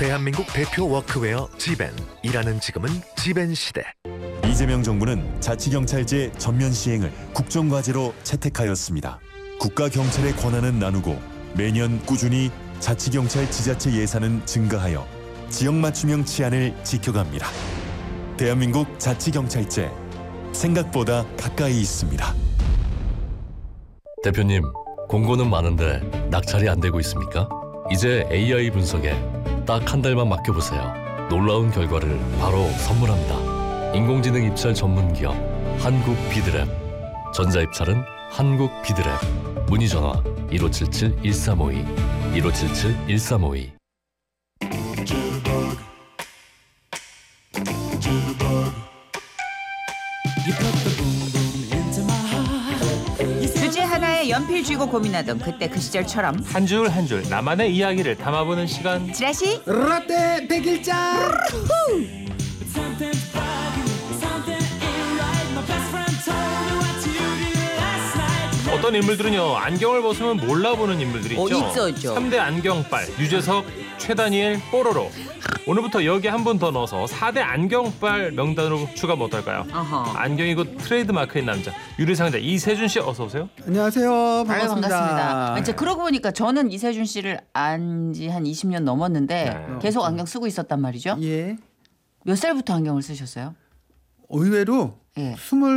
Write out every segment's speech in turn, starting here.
대한민국 대표 워크웨어 지벤. 일하는 지금은 지벤 시대. 이재명 정부는 자치경찰제 전면 시행을 국정과제로 채택하였습니다. 국가경찰의 권한은 나누고 매년 꾸준히 자치경찰 지자체 예산은 증가하여 지역 맞춤형 치안을 지켜갑니다. 대한민국 자치경찰제, 생각보다 가까이 있습니다. 대표님, 공고는 많은데 낙찰이 안 되고 있습니까? 이제 AI 분석에 딱 한 달만 맡겨보세요. 놀라운 결과를 바로 선물합니다. 인공지능 입찰 전문 기업 한국비드랩. 전자입찰은 한국비드랩. 문의 전화 1577-1352 1577-1352. 주제 하나에 연필 쥐고 고민하던 그때 그 시절처럼 한 줄 한 줄 나만의 이야기를 담아보는 시간. 지라시 라떼 100일장. 어떤 인물들은요, 안경을 벗으면 몰라보는 인물들이 있죠. 있죠. 3대 안경빨 유재석, 최다니엘, 뽀로로. 오늘부터 여기 한 분 더 넣어서 4대 안경빨 명단으로 추가하면 어떨까요? 어허. 안경이 곧 트레이드마크인 남자 유리상자 이세준 씨, 어서 오세요. 안녕하세요. 반갑습니다. 반갑습니다. 이제 그러고 보니까 저는 이세준 씨를 안 지 한 20년 넘었는데 네. 계속 안경 쓰고 있었단 말이죠. 예. 몇 살부터 안경을 쓰셨어요? 의외로 예.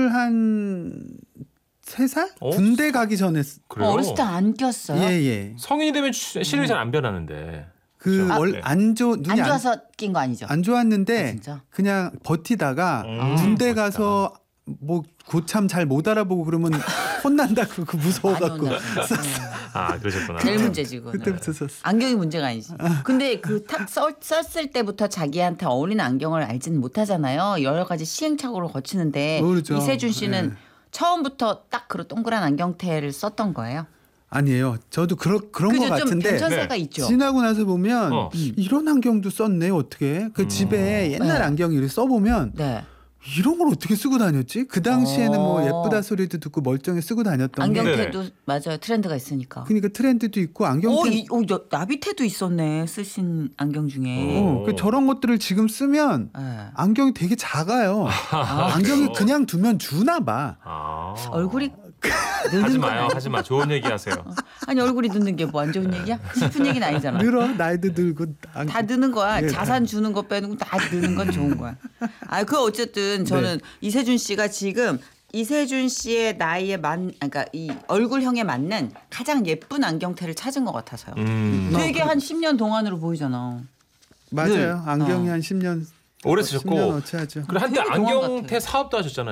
23살? 어? 군대 가기 전에 그래요? 어렸을 때 안 꼈어요? 예예. 성인이 되면 시력이 잘 안 변하는데. 그 그렇죠. 원 눈이 안 좋아서 낀 거 아니죠? 안 좋았는데 아, 진짜? 그냥 버티다가 군대 버티다가. 가서 뭐 고참 잘 못 알아보고 그러면 혼난다고 그 무서워갖고 많이 혼나죠. 아, 그러셨구나. 제일 문제지 그거는. 그때부터 썼어. 안경이 문제가 아니지. 근데 그 탁 썼을 때부터 자기한테 어울리는 안경을 알지는 못하잖아요. 여러 가지 시행착오를 거치는데 모르죠. 이세준 씨는 네. 처음부터 딱 그런 동그란 안경테를 썼던 거예요. 아니에요. 저도 그런 거 그죠? 좀 같은데 변천사가 네. 있죠. 지나고 나서 보면 어. 이런 안경도 썼네. 어떻게 그 집에 옛날 네. 안경 이렇게 써보면 네. 이런 걸 어떻게 쓰고 다녔지? 그 당시에는 뭐 어. 예쁘다 소리도 듣고 멀쩡히 쓰고 다녔던 게 안경테도 맞아요. 트렌드가 있으니까. 그러니까 트렌드도 있고 안경테 나비테도 있었네. 쓰신 안경 중에. 그 저런 것들을 지금 쓰면 네. 안경이 되게 작아요. 안경이 그냥 두면 주나 봐. 아. 얼굴이 하지 느는 거 마요, 하지 마. 좋은 얘기 하세요. 아니 얼굴이 늦는 게 뭐 안 좋은 얘기야? 슬픈 얘기는 아니잖아. 늘어 나이도 늘고 다 느는 거야. 예, 자산 주는 거 빼는 거 다 느는 건 좋은 거야. 아, 그 어쨌든 저는 이세준 씨가 지금 이세준 씨의 나이에 그러니까 이 얼굴형에 맞는 가장 예쁜 안경테를 찾은 것 같아서요. 되게 한 10년 동안으로 보이잖아. 맞아요. 늘. 안경이 한 10년 오래 쓰셨고. 10년 어치 하죠. 그리고 한때 되게 동안 안경테 같아. 사업도 하셨잖아요.